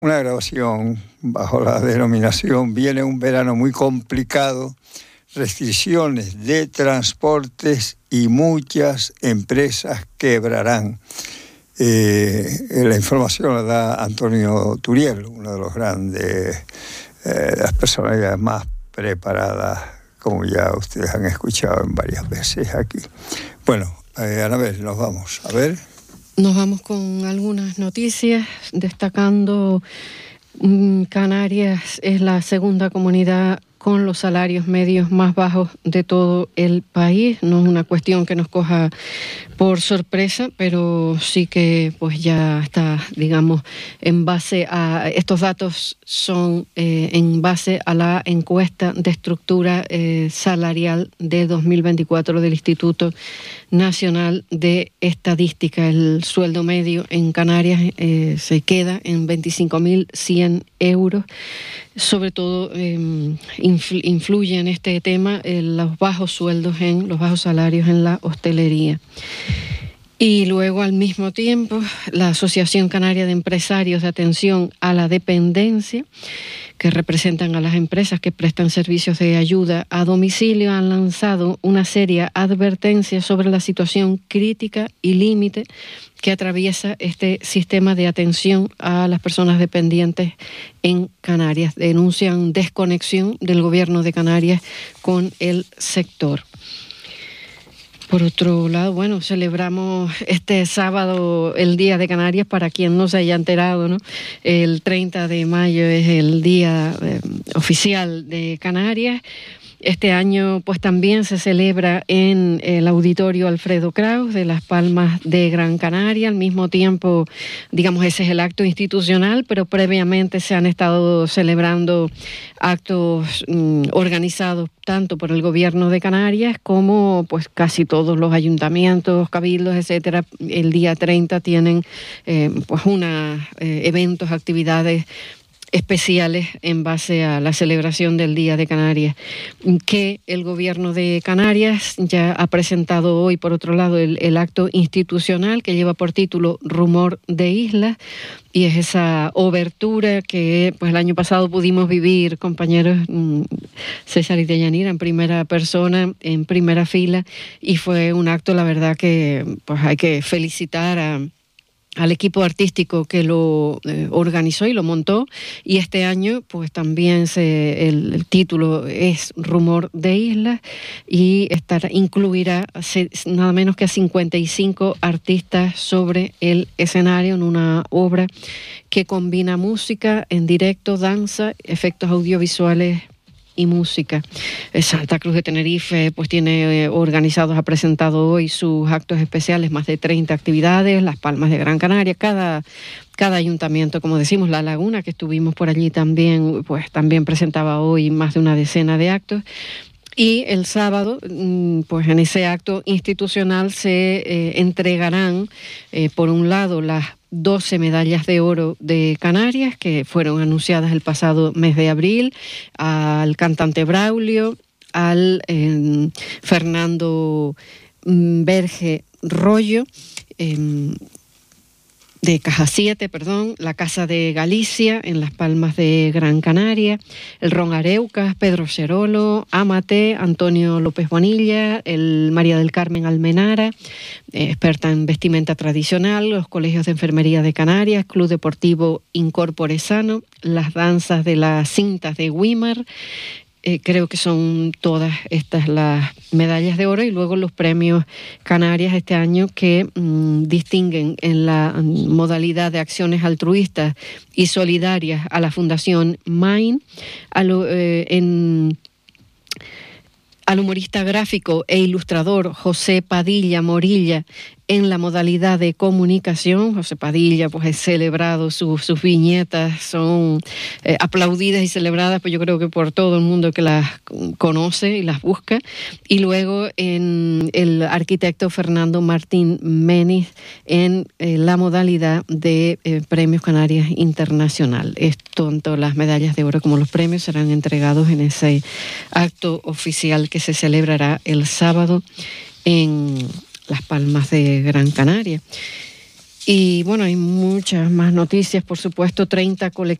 Una grabación bajo la denominación Viene un verano muy complicado, restricciones de transportes y muchas empresas quebrarán. La información la da Antonio Turiel, uno de los grandes, las personalidades más preparadas, como ya ustedes han escuchado en varias veces aquí. Bueno, Anabel, nos vamos. A ver. Nos vamos con algunas noticias, destacando Canarias es la segunda comunidad con los salarios medios más bajos de todo el país. No es una cuestión que nos coja por sorpresa, pero sí que pues ya está, digamos, en base a estos datos son en base a la encuesta de estructura salarial de 2024 del Instituto Nacional de Estadística. El sueldo medio en Canarias se queda en 25.100 euros. Sobre todo influye en este tema los bajos sueldos, los bajos salarios en la hostelería. Y luego, al mismo tiempo, la Asociación Canaria de Empresarios de Atención a la Dependencia, que representan a las empresas que prestan servicios de ayuda a domicilio, han lanzado una seria advertencia sobre la situación crítica y límite que atraviesa este sistema de atención a las personas dependientes en Canarias. Denuncian desconexión del Gobierno de Canarias con el sector. Por otro lado, bueno, celebramos este sábado el Día de Canarias, para quien no se haya enterado, ¿no? El 30 de mayo es el Día oficial de Canarias. Este año pues también se celebra en el Auditorio Alfredo Kraus de Las Palmas de Gran Canaria. Al mismo tiempo, digamos, ese es el acto institucional, pero previamente se han estado celebrando actos organizados tanto por el Gobierno de Canarias como pues casi todos los ayuntamientos, cabildos, etcétera. El día 30 tienen pues eventos, actividades especiales en base a la celebración del Día de Canarias, que el Gobierno de Canarias ya ha presentado hoy, por otro lado, el acto institucional que lleva por título Rumor de Islas, y es esa obertura que pues el año pasado pudimos vivir, compañeros César y Deyanira, en primera persona, en primera fila, y fue un acto, la verdad, que pues hay que felicitar al equipo artístico que lo organizó y lo montó, y este año pues también el título es Rumor de Islas, y incluirá nada menos que a 55 artistas sobre el escenario en una obra que combina música en directo, danza, efectos audiovisuales y música. Santa Cruz de Tenerife pues tiene ha presentado hoy sus actos especiales, más de 30 actividades. Las Palmas de Gran Canaria, cada ayuntamiento, como decimos, La Laguna, que estuvimos por allí también, pues también presentaba hoy más de una decena de actos. Y el sábado, pues en ese acto institucional se entregarán, por un lado, las 12 medallas de oro de Canarias, que fueron anunciadas el pasado mes de abril, al cantante Braulio, al Fernando Verge Rollo, de Caja 7, la Casa de Galicia en Las Palmas de Gran Canaria, el Ron Areucas, Pedro Cerolo, Amate, Antonio López Bonilla, el María del Carmen Almenara, experta en vestimenta tradicional, los Colegios de Enfermería de Canarias, Club Deportivo Incorpore Sano, las danzas de las cintas de Weimar. Creo que son todas estas las medallas de oro, y luego los premios Canarias este año que distinguen en la modalidad de acciones altruistas y solidarias a la Fundación Main, al humorista gráfico e ilustrador José Padilla Morilla en la modalidad de comunicación. José Padilla pues es celebrado, sus viñetas son aplaudidas y celebradas, pues yo creo que por todo el mundo que las conoce y las busca. Y luego en el arquitecto Fernando Martín Meniz en la modalidad de Premios Canarias Internacional. Tanto las medallas de oro como los premios serán entregados en ese acto oficial que se celebrará el sábado en Las Palmas de Gran Canaria. Y bueno, hay muchas más noticias, por supuesto, 30 colectivos